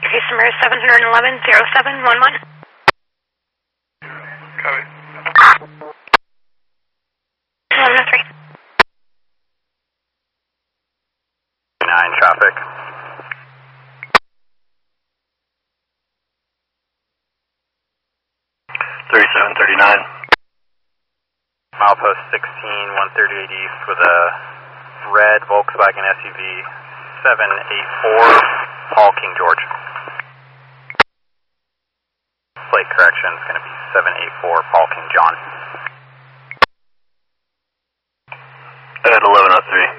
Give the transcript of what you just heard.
Customer 711-0711. Copy. 1103. 9 traffic. Milepost 16, 138 East with a red Volkswagen SUV, 784, Paul King George. Plate correction is going to be 784, Paul King John. At 1103.